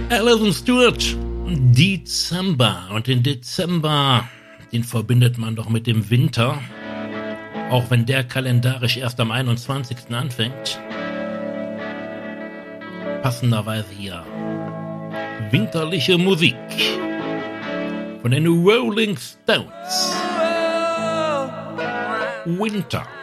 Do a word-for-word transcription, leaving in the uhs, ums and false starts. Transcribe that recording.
Alison Stewart, Dezember. Und den Dezember, den verbindet man doch mit dem Winter. Auch wenn der kalendarisch erst am einundzwanzigsten anfängt. Passenderweise hier winterliche Musik von den Rolling Stones. Winter.